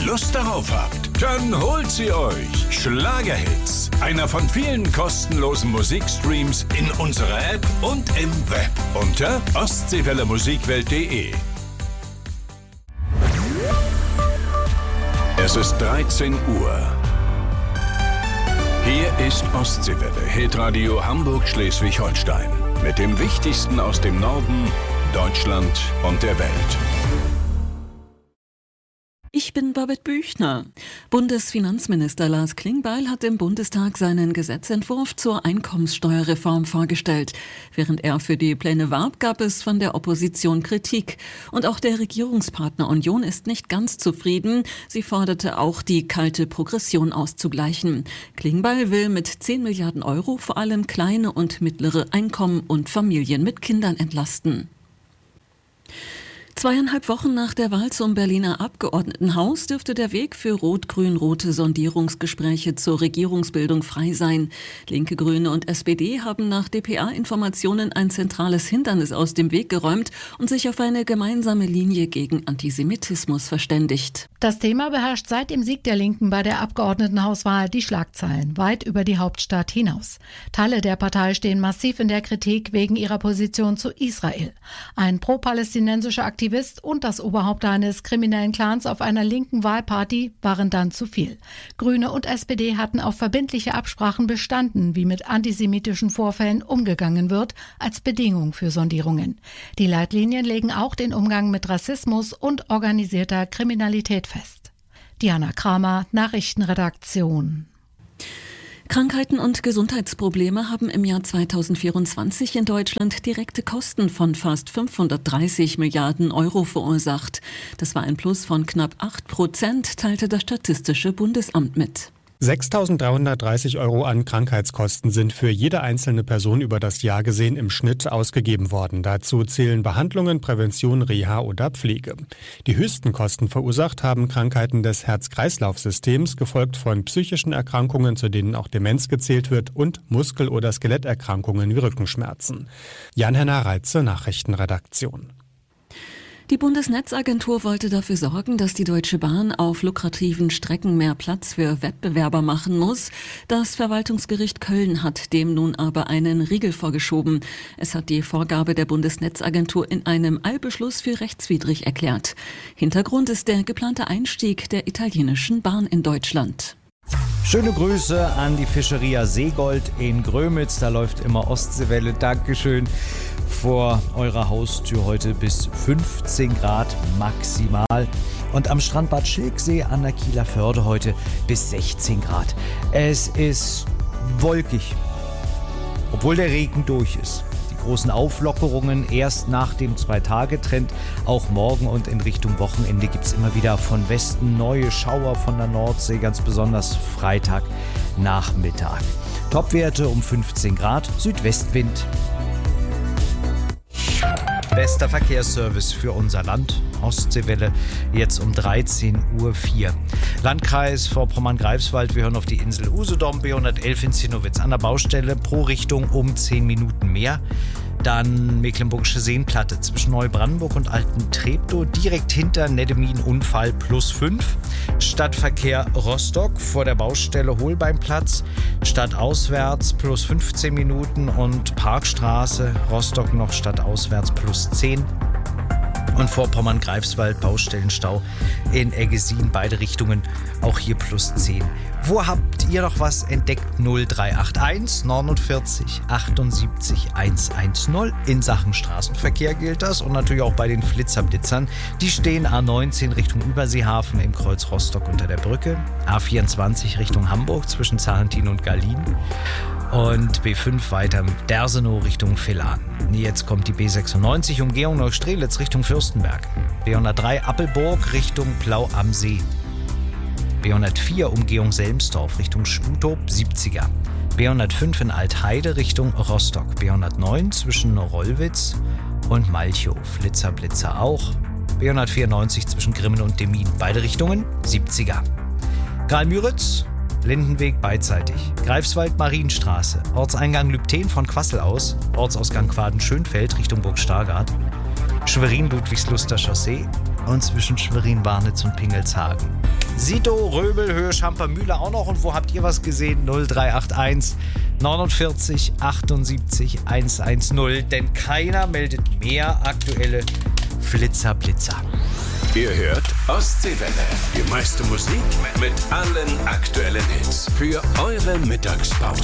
Lust darauf habt, dann holt sie euch. Schlagerhits, einer von vielen kostenlosen Musikstreams in unserer App und im Web unter ostseewellemusikwelt.de. Es ist 13 Uhr. Hier ist Ostseewelle, Hitradio Hamburg-Schleswig-Holstein. Mit dem Wichtigsten aus dem Norden, Deutschland und der Welt. Ich bin Babette Büchner. Bundesfinanzminister Lars Klingbeil hat im Bundestag seinen Gesetzentwurf zur Einkommenssteuerreform vorgestellt. Während er für die Pläne warb, gab es von der Opposition Kritik. Und auch der Regierungspartner Union ist nicht ganz zufrieden. Sie forderte auch, die kalte Progression auszugleichen. Klingbeil will mit 10 Milliarden Euro vor allem kleine und mittlere Einkommen und Familien mit Kindern entlasten. 2,5 Wochen nach der Wahl zum Berliner Abgeordnetenhaus dürfte der Weg für rot-grün-rote Sondierungsgespräche zur Regierungsbildung frei sein. Linke, Grüne und SPD haben nach dpa-Informationen ein zentrales Hindernis aus dem Weg geräumt und sich auf eine gemeinsame Linie gegen Antisemitismus verständigt. Das Thema beherrscht seit dem Sieg der Linken bei der Abgeordnetenhauswahl die Schlagzeilen weit über die Hauptstadt hinaus. Teile der Partei stehen massiv in der Kritik wegen ihrer Position zu Israel. Ein pro-palästinensischer Aktivist und das Oberhaupt eines kriminellen Clans auf einer linken Wahlparty waren dann zu viel. Grüne und SPD hatten auf verbindliche Absprachen bestanden, wie mit antisemitischen Vorfällen umgegangen wird, als Bedingung für Sondierungen. Die Leitlinien legen auch den Umgang mit Rassismus und organisierter Kriminalität fest. Diana Kramer, Nachrichtenredaktion. Krankheiten und Gesundheitsprobleme haben im Jahr 2024 in Deutschland direkte Kosten von fast 530 Milliarden Euro verursacht. Das war ein Plus von knapp 8%, teilte das Statistische Bundesamt mit. 6.330 Euro an Krankheitskosten sind für jede einzelne Person über das Jahr gesehen im Schnitt ausgegeben worden. Dazu zählen Behandlungen, Prävention, Reha oder Pflege. Die höchsten Kosten verursacht haben Krankheiten des Herz-Kreislauf-Systems, gefolgt von psychischen Erkrankungen, zu denen auch Demenz gezählt wird, und Muskel- oder Skeletterkrankungen wie Rückenschmerzen. Jan-Henner Reitze, Nachrichtenredaktion. Die Bundesnetzagentur wollte dafür sorgen, dass die Deutsche Bahn auf lukrativen Strecken mehr Platz für Wettbewerber machen muss. Das Verwaltungsgericht Köln hat dem nun aber einen Riegel vorgeschoben. Es hat die Vorgabe der Bundesnetzagentur in einem Eilbeschluss für rechtswidrig erklärt. Hintergrund ist der geplante Einstieg der italienischen Bahn in Deutschland. Schöne Grüße an die Fischeria Seegold in Grömitz. Da läuft immer Ostseewelle. Dankeschön. Vor eurer Haustür heute bis 15 Grad maximal. Und am Strand Bad Schilksee an der Kieler Förde heute bis 16 Grad. Es ist wolkig, obwohl der Regen durch ist. Die großen Auflockerungen erst nach dem 2-Tage-Trend. Auch morgen und in Richtung Wochenende gibt es immer wieder von Westen neue Schauer von der Nordsee, ganz besonders Freitagnachmittag. Topwerte um 15 Grad, Südwestwind. Bester Verkehrsservice für unser Land. Ostseewelle jetzt um 13.04 Uhr. Landkreis Vorpommern-Greifswald, wir hören auf die Insel Usedom, B111 in Zinnowitz an der Baustelle, pro Richtung um 10 Minuten mehr. Dann Mecklenburgische Seenplatte zwischen Neubrandenburg und Alten-Treptow, direkt hinter Neddemin Unfall +5. Stadtverkehr Rostock vor der Baustelle Holbeinplatz, stadtauswärts +15 Minuten und Parkstraße Rostock noch stadtauswärts +10. Und Vorpommern-Greifswald Baustellenstau in Eggesin, beide Richtungen, auch hier +10. Wo habt ihr noch was entdeckt? 0381 49 78 110. In Sachen Straßenverkehr gilt das und natürlich auch bei den Flitzerblitzern. Die stehen A19 Richtung Überseehafen im Kreuz Rostock unter der Brücke, A24 Richtung Hamburg zwischen Zarentin und Gallien und B5 weiter Dersenow Richtung Villan. Jetzt kommt die B96 Umgehung Neustrelitz Richtung Fürstenberg, B103 Appelburg Richtung Plau am See, B104 Umgehung Selmsdorf Richtung Schwutop 70er, B105 in Altheide Richtung Rostock, B109 zwischen Rollwitz und Malchow, Flitzer auch, B194 zwischen Grimmen und Demmin, beide Richtungen 70er. Karl-Müritz, Lindenweg beidseitig, Greifswald Marienstraße, Ortseingang Lübten von Quassel aus, Ortsausgang Quaden-Schönfeld Richtung Burg Stargard, Schwerin-Ludwigsluster Chaussee und zwischen Schwerin-Barnitz und Pingelshagen. Sido, Röbel, Höhe, Schamper, Mühle auch noch. Und wo habt ihr was gesehen? 0381 49 78 110. Denn keiner meldet mehr aktuelle Flitzer-Blitzer. Ihr hört Ostseewelle. Die meiste Musik mit allen aktuellen Hits. Für eure Mittagspause.